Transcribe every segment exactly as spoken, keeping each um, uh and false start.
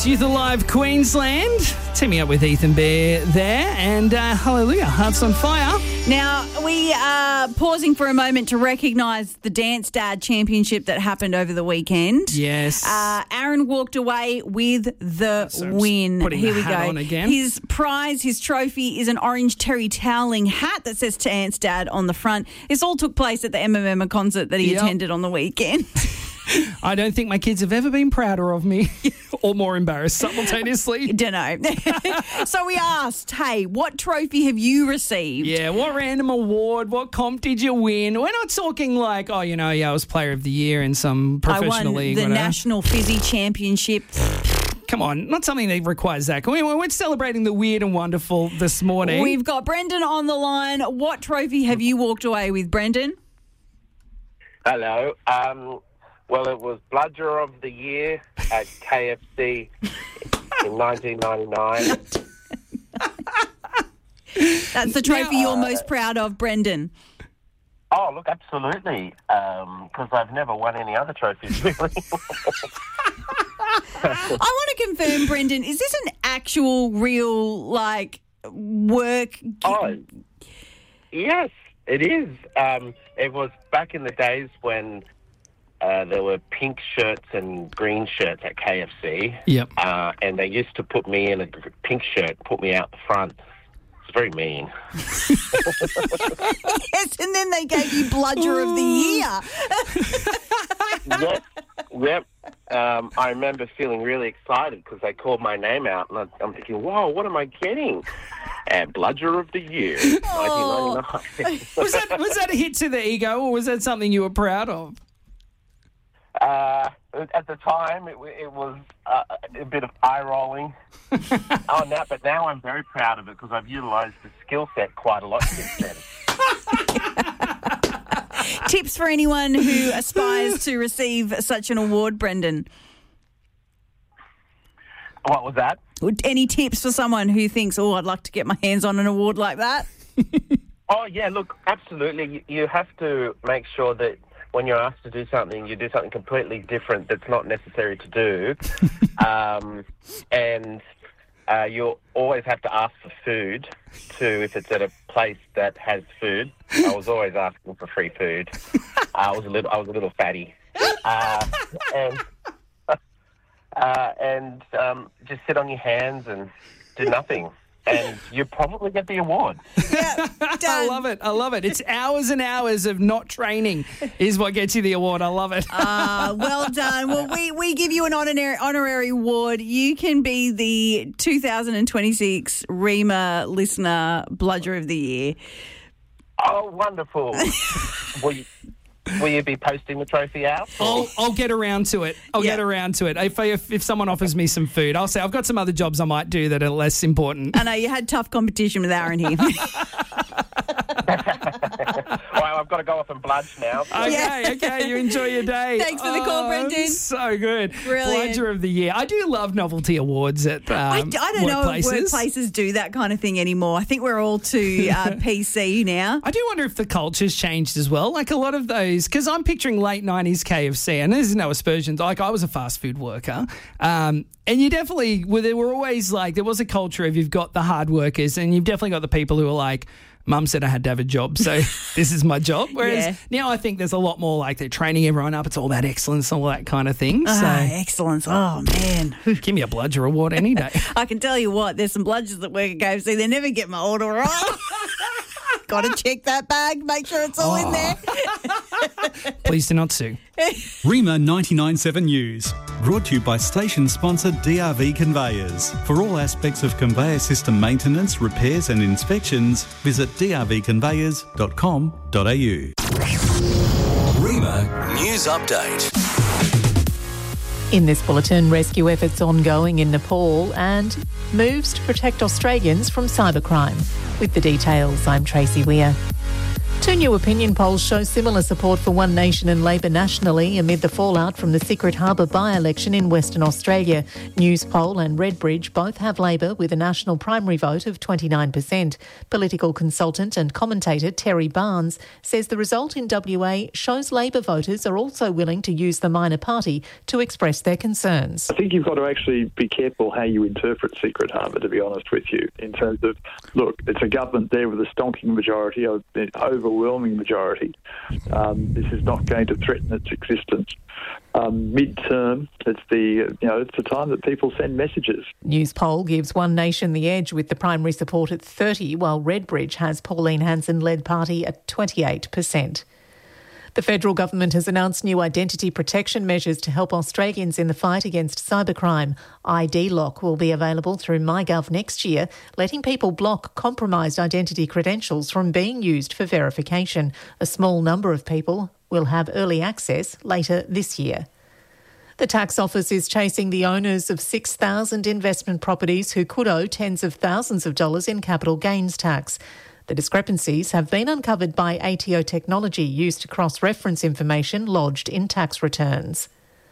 Youth Alive Queensland. Teaming up with Ethan Bear there. And uh, hallelujah, Hearts on Fire. Now, we are pausing for a moment to recognise the Dance Dad Championship that happened over the weekend. Yes. Uh, Aaron walked away with the So I'm win. putting Here the we hat go. on again. His prize, his trophy, is an orange terry toweling hat that says Dance Dad on the front. This all took place at the M M M concert that he Yep. attended on the weekend. I don't think my kids have ever been prouder of me or more embarrassed simultaneously. Don't know. So we asked, hey, what trophy have you received? Yeah, what random award, what comp did you win? We're not talking like, oh, you know, yeah, I was player of the year in some I professional won league. the whatever. National Fizzy Championship. Come on, not something that requires that. We- We're celebrating the weird and wonderful this morning. We've got Brendan on the line. What trophy have you walked away with, Brendan? Hello. Um, well, it was Bludger of the Year at K F C in nineteen ninety-nine. That's the trophy Now, you're uh, most proud of, Brendan. Oh, look, absolutely. Because I've never won any other trophies, really. I want to confirm, Brendan, is this an actual, real, like, work? Oh, yes, it is. Um, it was back in the days when uh, there were pink shirts and green shirts at K F C. Yep. Uh, and they used to put me in a gr- pink shirt, put me out the front. It's very mean. Yes, and then they gave you Bludger of the Year. Yep, yep. Um, I remember feeling really excited because they called my name out, and I, I'm thinking, "Whoa, what am I getting?" And Bludger of the Year, Oh. nineteen ninety-nine. was that was that a hit to the ego, or was that something you were proud of? uh, at the time, it, w- it was uh, a bit of eye rolling. oh, now, but now I'm very proud of it because I've utilised the skill set quite a lot since then. Tips for anyone who aspires to receive such an award, Brendan? What was that? Any tips for someone who thinks, oh, I'd like to get my hands on an award like that? Oh, yeah, look, absolutely. You, you have to make sure that when you're asked to do something, you do something completely different that's not necessary to do. um, and uh, you always have to ask for food, too, if it's at a place that has food. I was always asking for free food. I was a little, I was a little fatty. Uh, and uh, and um, just sit on your hands and do nothing. And you probably get the award. Yeah, I love it. I love it. It's hours and hours of not training is what gets you the award. I love it. Uh, well done. Well, we, we give you an honorary, honorary award. You can be the two thousand twenty-six Rima Listener Bludger of the Year. Oh, wonderful. will, you, will you be posting the trophy out? I'll, I'll get around to it. I'll Yeah. get around to it. If, if if someone offers me some food, I'll say I've got some other jobs I might do that are less important. I know you had tough competition with Aaron here. Well, I've got to go off and bludge now. So. Okay, okay. You enjoy your day. Thanks for the call, Oh, Brendan. So good. Brilliant. Bludger of the Year. I do love novelty awards at um, I, I don't know if workplaces. workplaces do that kind of thing anymore. I think we're all too uh, P C now. I do wonder if the culture's changed as well. Like a lot of those, because I'm picturing late nineties K F C, and there's no aspersions. Like I was a fast food worker, um, and you definitely, well, there were always like, there was a culture of you've got the hard workers, and you've definitely got the people who are like, Mum said I had to have a job, so this is my job. Whereas Yeah. now I think there's a lot more like they're training everyone up. It's all about excellence, all that kind of thing. So Ah, excellence. Oh, man. give me a Bludger award any day. I can tell you what, there's some bludgers that work at K F C. They never get my order right. Got to check that bag, make sure it's all in there. Please do not sue. Rima ninety-nine point seven News, brought to you by station sponsor D R V Conveyors. For all aspects of conveyor system maintenance, repairs and inspections, visit d r v conveyors dot com dot a u. Rima News Update. In this bulletin, rescue efforts ongoing in Nepal and moves to protect Australians from cybercrime. With the details, I'm Tracy Weir. Two new opinion polls show similar support for One Nation and Labor nationally amid the fallout from the Secret Harbour by-election in Western Australia. Newspoll and Redbridge both have Labor with a national primary vote of twenty-nine percent. Political consultant and commentator Terry Barnes says the result in W A shows Labor voters are also willing to use the minor party to express their concerns. I think you've got to actually be careful how you interpret Secret Harbour, to be honest with you, in terms of, look, it's a government there with a stonking majority, an overwhelming majority. Um, this is not going to threaten its existence. Um, mid-term, it's the you know it's the time that people send messages. Newspoll gives One Nation the edge with the primary support at thirty, while Redbridge has Pauline Hanson-led party at twenty-eight percent. The federal government has announced new identity protection measures to help Australians in the fight against cybercrime. I D Lock will be available through MyGov next year, letting people block compromised identity credentials from being used for verification. A small number of people will have early access later this year. The tax office is chasing the owners of six thousand investment properties who could owe tens of thousands of dollars in capital gains tax. The discrepancies have been uncovered by A T O technology used to cross-reference information lodged in tax returns.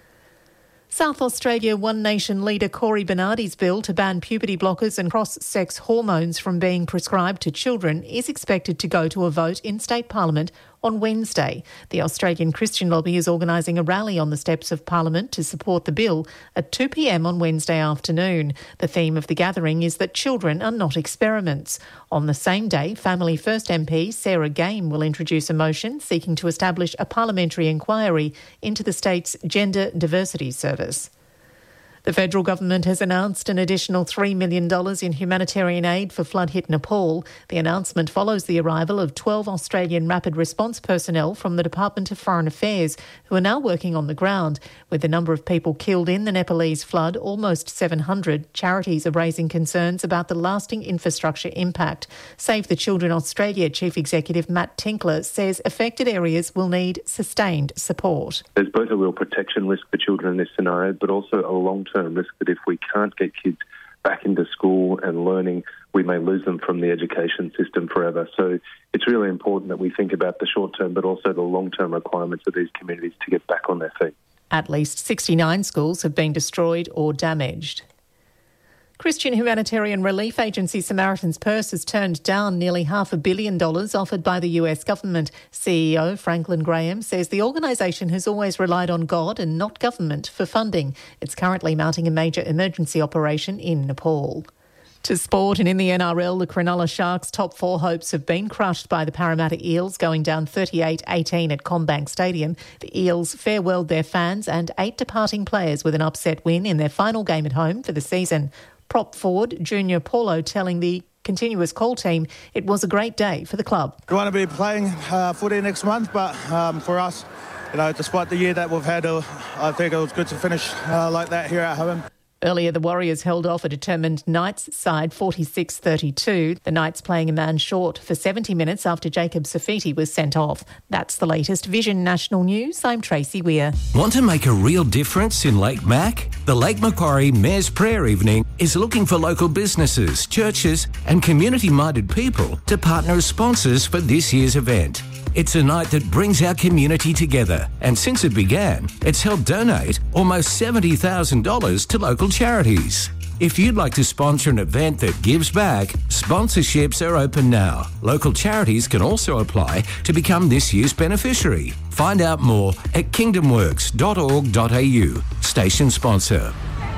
South Australia One Nation leader Cory Bernardi's bill to ban puberty blockers and cross-sex hormones from being prescribed to children is expected to go to a vote in state parliament on Wednesday. The Australian Christian Lobby is organising a rally on the steps of Parliament to support the bill at two p.m. on Wednesday afternoon. The theme of the gathering is that children are not experiments. On the same day, Family First M P Sarah Game will introduce a motion seeking to establish a parliamentary inquiry into the state's gender diversity service. The federal government has announced an additional three million dollars in humanitarian aid for flood-hit Nepal. The announcement follows the arrival of twelve Australian rapid response personnel from the Department of Foreign Affairs, who are now working on the ground. With the number of people killed in the Nepalese flood almost seven hundred, charities are raising concerns about the lasting infrastructure impact. Save the Children Australia Chief Executive Matt Tinkler says affected areas will need sustained support. There's both a real protection risk for children in this scenario, but also a long-term risk that if we can't get kids back into school and learning, we may lose them from the education system forever. So it's really important that we think about the short-term but also the long-term requirements of these communities to get back on their feet. At least sixty-nine schools have been destroyed or damaged. Christian humanitarian relief agency Samaritan's Purse has turned down nearly half a billion dollars offered by the U S government. C E O Franklin Graham says the organisation has always relied on God and not government for funding. It's currently mounting a major emergency operation in Nepal. To sport, and in the N R L, the Cronulla Sharks' top four hopes have been crushed by the Parramatta Eels, going down thirty-eight eighteen at CommBank Stadium. The Eels farewelled their fans and eight departing players with an upset win in their final game at home for the season. Prop forward Junior Paulo telling the Continuous Call team it was a great day for the club. We want to be playing uh, footy next month, but um, for us, you know, despite the year that we've had, uh, I think it was good to finish uh, like that here at home. Earlier, the Warriors held off a determined Knights side forty-six thirty-two. The Knights playing a man short for seventy minutes after Jacob Safiti was sent off. That's the latest Vision National News. I'm Tracy Weir. Want to make a real difference in Lake Mac? The Lake Macquarie Mayor's Prayer Evening is looking for local businesses, churches and community-minded people to partner as sponsors for this year's event. It's a night that brings our community together, and since it began, it's helped donate almost seventy thousand dollars to local charities. If you'd like to sponsor an event that gives back, sponsorships are open now. Local charities can also apply to become this year's beneficiary. Find out more at kingdom works dot org dot a u. Station sponsor.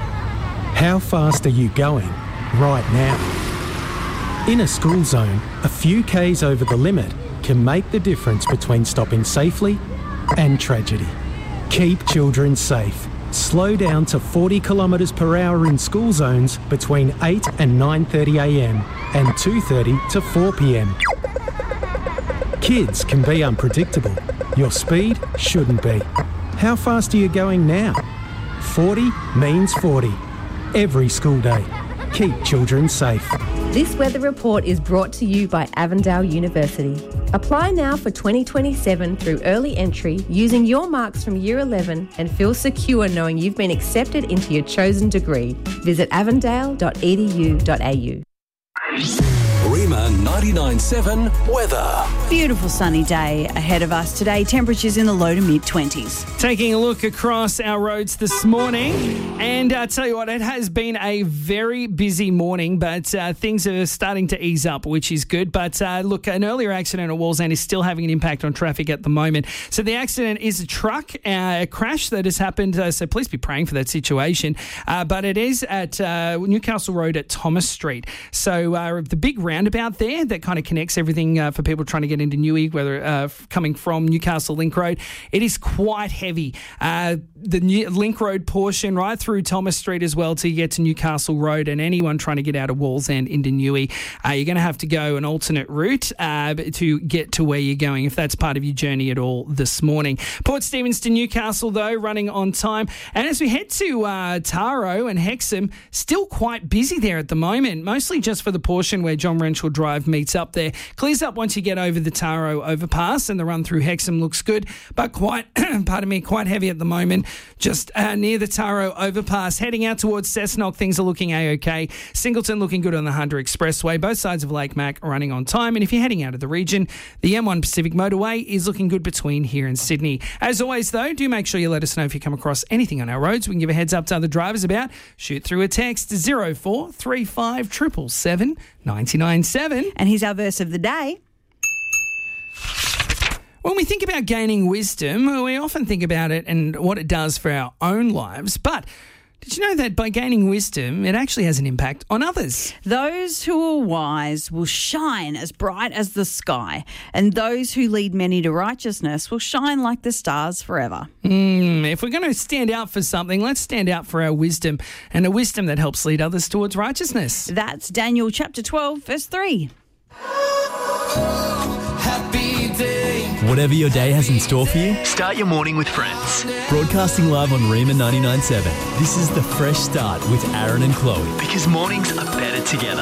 How fast are you going right now? In a school zone, a few Ks over the limit can make the difference between stopping safely and tragedy. Keep children safe. Slow down to forty kilometres per hour in school zones between eight and nine thirty a m and two thirty to four p m. Kids can be unpredictable. Your speed shouldn't be. How fast are you going now? forty means forty. Every school day. Keep children safe. This weather report is brought to you by Avondale University. Apply now for twenty twenty-seven through early entry using your marks from Year eleven and feel secure knowing you've been accepted into your chosen degree. Visit avondale dot e d u dot a u. Rima ninety-nine seven weather. Beautiful sunny day ahead of us today. Temperatures in the low to mid twenties. Taking a look across our roads this morning, and I uh, tell you what, it has been a very busy morning, but uh, things are starting to ease up, which is good. But uh, look, an earlier accident at Wallsend is still having an impact on traffic at the moment. So the accident is a truck, uh, a crash that has happened. Uh, so please be praying for that situation. Uh, but it is at uh, Newcastle Road at Thomas Street. So uh, the big roundabout there that kind of connects everything uh, for people trying to get into Newey, whether uh, coming from Newcastle Link Road, it is quite heavy. Uh, the New Link Road portion right through Thomas Street as well till you get to Newcastle Road, and anyone trying to get out of Wallsend into Newey, uh, you're going to have to go an alternate route uh, to get to where you're going if that's part of your journey at all this morning. Port Stephens to Newcastle, though, running on time. And as we head to uh, Taro and Hexham, still quite busy there at the moment, mostly just for the portion where John Renshaw Drive meets up there. Clears up once you get over the Taro overpass, and the run through Hexham looks good, but quite, pardon me, quite heavy at the moment, just uh, near the Taro overpass. Heading out towards Cessnock, things are looking A-OK. Singleton looking good on the Hunter Expressway. Both sides of Lake Mac are running on time, and if you're heading out of the region, the M one Pacific Motorway is looking good between here and Sydney. As always, though, do make sure you let us know if you come across anything on our roads we can give a heads up to other drivers about. Shoot through a text zero four three five seven seven seven nine nine seven. And here's our verse of the day. When we think about gaining wisdom, we often think about it and what it does for our own lives. But did you know that by gaining wisdom, it actually has an impact on others? Those who are wise will shine as bright as the sky, and those who lead many to righteousness will shine like the stars forever. Mm, if we're going to stand out for something, let's stand out for our wisdom, and a wisdom that helps lead others towards righteousness. That's Daniel chapter twelve, verse three. Whatever your day has in store for you, start your morning with Friends. Broadcasting live on Rima ninety-nine seven. This is the Fresh Start with Aaron and Chloe. Because mornings are better together.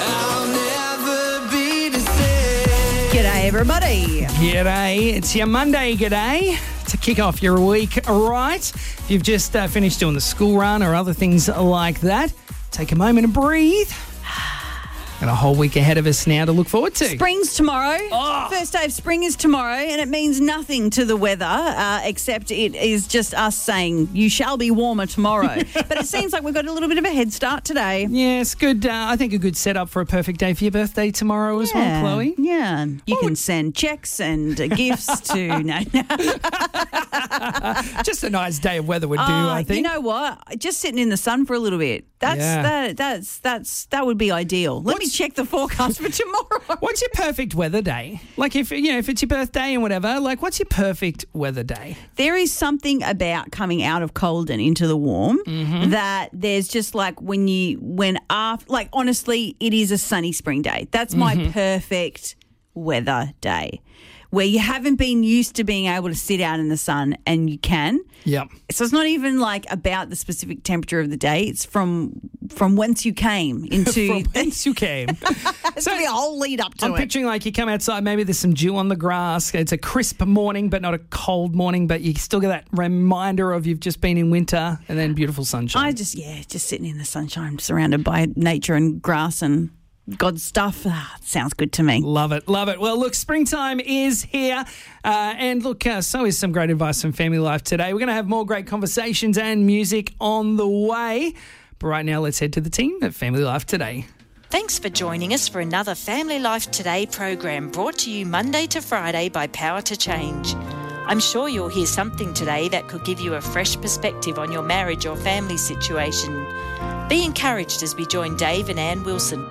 G'day, everybody. G'day. It's your Monday, g'day. To kick off your week, right? If you've just uh, finished doing the school run or other things like that, take a moment and breathe. And a whole week ahead of us now to look forward to. Spring's tomorrow. Oh. First day of spring is tomorrow, and it means nothing to the weather, uh, except it is just us saying you shall be warmer tomorrow. But it seems like we've got a little bit of a head start today. Yes, good. Uh, I think a good setup for a perfect day for your birthday tomorrow as Yeah, well, Chloe. Yeah. You can send checks and uh, gifts to... No, no. Just a nice day of weather would do, Uh, I think. You know what? Just sitting in the sun for a little bit. That's Yeah. that. That's that's that would be ideal. Let me check the forecast for tomorrow. What's your perfect weather day? Like if you know if it's your birthday and whatever. Like what's your perfect weather day? There is something about coming out of cold and into the warm Mm-hmm. that there's just like when you when after like honestly, it is a sunny spring day. That's my Mhm. perfect weather day. Where you haven't been used to being able to sit out in the sun and you can. Yep. So it's not even like about the specific temperature of the day. It's from from whence you came into From whence you came. It's going to be a whole lead up to I'm it. picturing like you come outside, maybe there's some dew on the grass. It's a crisp morning, but not a cold morning, but you still get that reminder of you've just been in winter and then beautiful sunshine. I just, yeah, just sitting in the sunshine, surrounded by nature and grass and God's stuff. Ah, sounds good to me. Love it, love it. Well, look, springtime is here. Uh, and look, uh, so is some great advice from Family Life today. We're going to have more great conversations and music on the way. But right now, let's head to the team at Family Life Today. Thanks for joining us for another Family Life Today program brought to you Monday to Friday by Power to Change. I'm sure you'll hear something today that could give you a fresh perspective on your marriage or family situation. Be encouraged as we join Dave and Ann Wilson.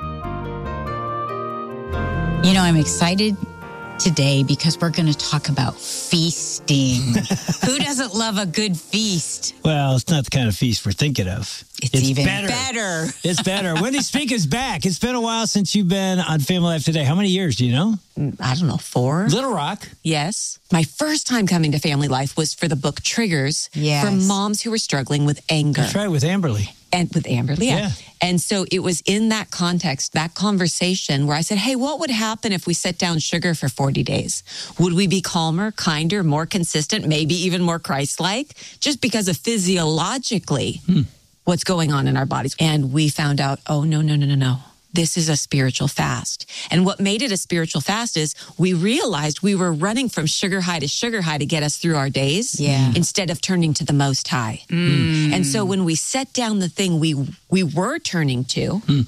You know, I'm excited today because we're going to talk about feasting. Who doesn't love a good feast? Well, it's not the kind of feast we're thinking of. It's, it's even better. better. It's better. Wendy Spink is back. It's been a while since you've been on Family Life Today. How many years, do you know? I don't know, four. Little Rock. Yes. My first time coming to Family Life was for the book Triggers Yes. for moms who were struggling with anger. That's right, with Amberly. And with Amberly, yeah. Yeah. And so it was in that context, that conversation where I said, hey, what would happen if we set down sugar for forty days? Would we be calmer, kinder, more consistent, maybe even more Christ-like? Just because of physiologically Hmm. what's going on in our bodies. And we found out, oh, no, no, no, no, no. this is a spiritual fast. And what made it a spiritual fast is we realized we were running from sugar high to sugar high to get us through our days Yeah. instead of turning to the Most High. Mm. And so when we set down the thing we we were turning to, mm.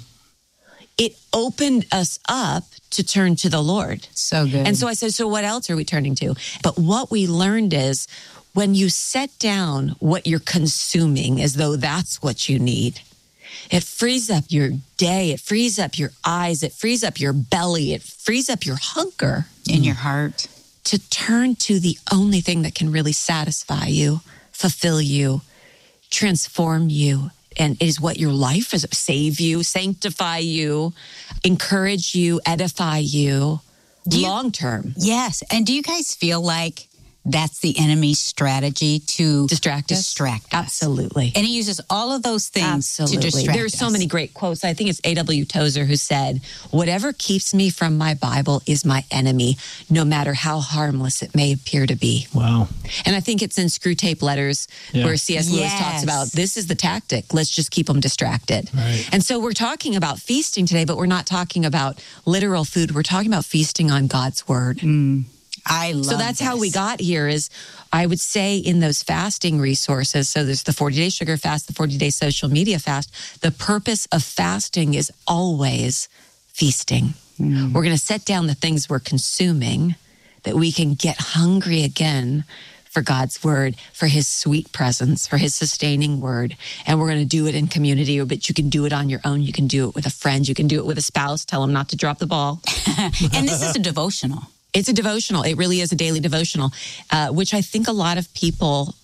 it opened us up to turn to the Lord. So good. And so I said, so what else are we turning to? But what we learned is when you set down what you're consuming as though that's what you need, it frees up your day. It frees up your eyes. It frees up your belly. It frees up your hunger. In your heart. To turn to the only thing that can really satisfy you, fulfill you, transform you, and is what your life is. Save you, sanctify you, encourage you, edify you, you long term. Yes. And do you guys feel like that's the enemy's strategy to distract us? Distract us. Absolutely. And he uses all of those things Absolutely. to distract There's so us. many great quotes. I think it's A W Tozer who said, whatever keeps me from my Bible is my enemy, no matter how harmless it may appear to be. Wow. And I think it's in Screw Tape Letters Yeah. where C S. Lewis Yes. talks about this is the tactic. Let's just keep them distracted. Right. And so we're talking about feasting today, but we're not talking about literal food. We're talking about feasting on God's word. Mm. I love So that's this. how we got here is, I would say, in those fasting resources. So there's the forty-day sugar fast, the forty-day social media fast. The purpose of fasting is always feasting. Mm. We're going to set down the things we're consuming that we can get hungry again for God's word, for his sweet presence, for his sustaining word. And we're going to do it in community, but you can do it on your own. You can do it with a friend. You can do it with a spouse. Tell them not to drop the ball. And this is a devotional. It's a devotional. It really is a daily devotional, uh, which I think a lot of people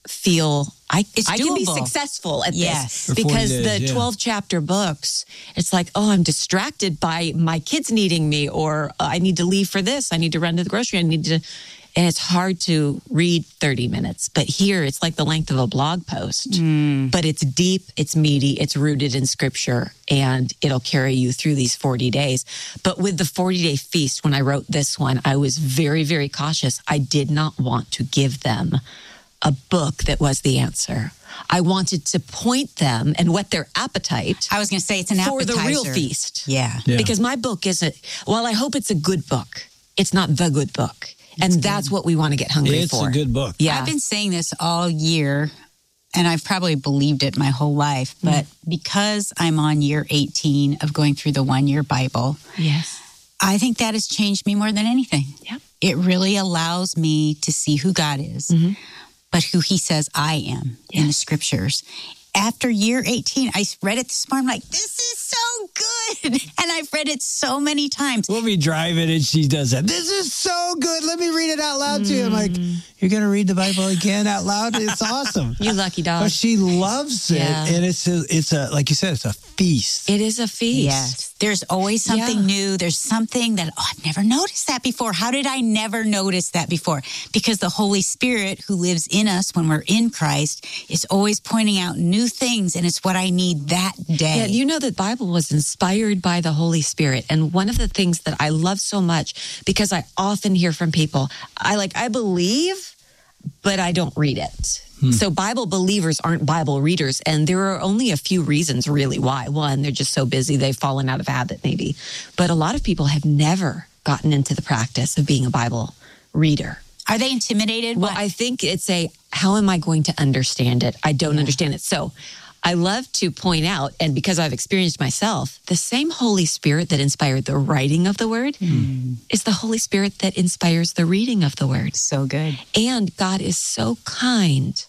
feel I, It's I can be doable. successful at Yes. this For forty because days, the yeah. twelve chapter books, it's like, oh, I'm distracted by my kids needing me, or uh, I need to leave for this. I need to run to the grocery. I need to, and it's hard to read thirty minutes. But here it's like the length of a blog post, Mm. but it's deep, it's meaty, it's rooted in scripture, and it'll carry you through these forty days. But with the forty day feast, when I wrote this one, I was very, very cautious. I did not want to give them a book that was the answer. I wanted to point them and whet their appetite. I was going to say it's an for appetizer. the real feast. Yeah. Yeah. Because my book isn't, while I hope it's a good book, it's not the good book. And that's what we want to get hungry It's for. a good book. Yeah. I've been saying this all year, and I've probably believed it my whole life. But Mm. because I'm on year eighteen of going through the one year Bible, Yes. I think that has changed me more than anything. Yep. It really allows me to see who God is, Mm-hmm. but who he says I am in the scriptures. After year eighteen, I read it this morning. I'm like, this is so good. And I've read it so many times. We'll be driving and she does that. This is so good. Let me read it out loud to you. I'm like, Mm. you're going to read the Bible again out loud? It's awesome. You lucky dog. But she loves it. Yeah. And it's a, it's a, like you said, it's a feast. It is a feast. Yes. There's always something Yeah. new. There's something that, oh, I've never noticed that before. How did I never notice that before? Because the Holy Spirit who lives in us when we're in Christ is always pointing out new things, and it's what I need that day. Yeah, you know that Bible was inspired by the Holy Spirit. And one of the things that I love so much, because I often hear from people, I like, I believe, but I don't read it. Hmm. So Bible believers aren't Bible readers. And there are only a few reasons really why. One, they're just so busy, they've fallen out of habit maybe. But a lot of people have never gotten into the practice of being a Bible reader. Are they intimidated? Well, What? I think it's a, how am I going to understand it? I don't understand it. So I love to point out, and because I've experienced myself, the same Holy Spirit that inspired the writing of the word mm. is the Holy Spirit that inspires the reading of the word. So good. And God is so kind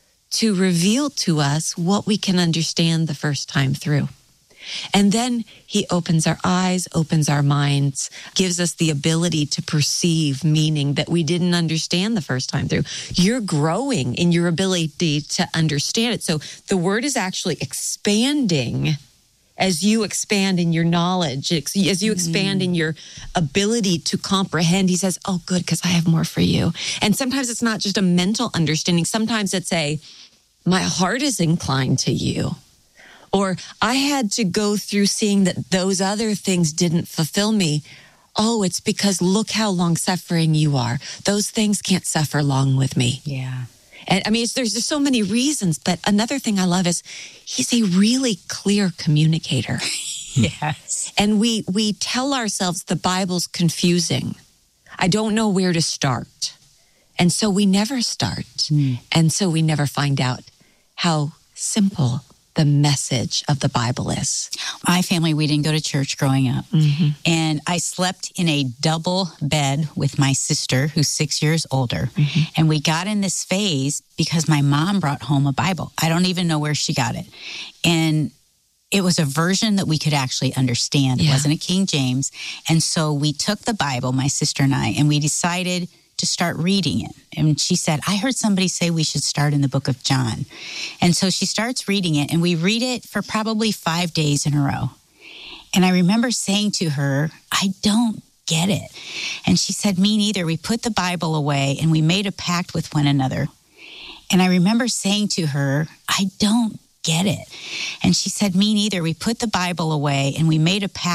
to reveal to us what we can understand the first time through. And then he opens our eyes, opens our minds, gives us the ability to perceive meaning that we didn't understand the first time through. You're growing in your ability to understand it. So the word is actually expanding as you expand in your knowledge, as you expand in your ability to comprehend. He says, oh, good, because I have more for you. And sometimes it's not just a mental understanding. Sometimes it's a, my heart is inclined to you. Or I had to go through seeing that those other things didn't fulfill me. Oh, it's because look how long suffering you are. Those things can't suffer long with me. Yeah. And I mean, it's, there's just so many reasons. But another thing I love is he's a really clear communicator. Yes. And we, we tell ourselves the Bible's confusing. I don't know where to start. And so we never start. Mm. And so we never find out how simple the message of the Bible is. My family, we didn't go to church growing up. Mm-hmm. And I slept in a double bed with my sister, who's six years older. Mm-hmm. And we got in this phase because my mom brought home a Bible. I don't even know where she got it. And it was a version that we could actually understand. Yeah. It wasn't a King James. And so we took the Bible, my sister and I, and we decided to start reading it. And she said, I heard somebody say we should start in the book of John. And so she starts reading it, and we read it for probably five days in a row. And I remember saying to her, I don't get it. And she said, me neither. We put the Bible away, and we made a pact with one another. And I remember saying to her, I don't get it. And she said, me neither. We put the Bible away, and we made a pact